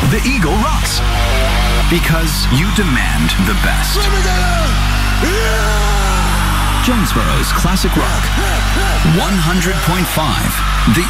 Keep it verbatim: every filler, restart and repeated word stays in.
The Eagle rocks. Because you demand the best. Jonesborough's Classic Rock. one hundred point five. The